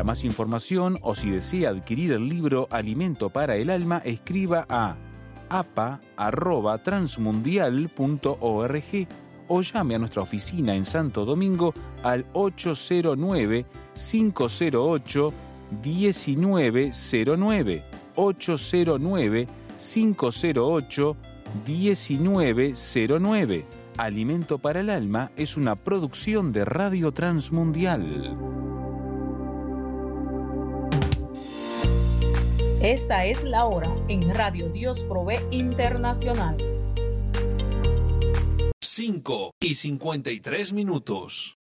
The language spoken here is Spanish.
Para más información o si desea adquirir el libro Alimento para el Alma, escriba a apa@transmundial.org o llame a nuestra oficina en Santo Domingo al 809-508-1909, 809-508-1909. Alimento para el Alma es una producción de Radio Transmundial. Esta es la hora en Radio Dios Provee Internacional. 5:53.